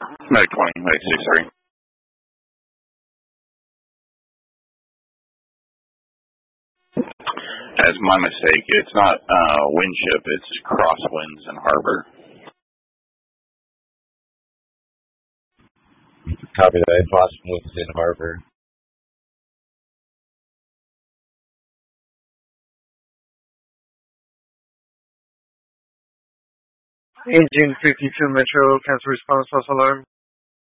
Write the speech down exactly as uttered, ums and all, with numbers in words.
Medic twenty, Medic sixty-three. That's my mistake. It's not uh, windship, it's crosswinds in harbor. Copy that. Crosswinds in harbor. Engine fifty-two Metro, cancel response, false alarm.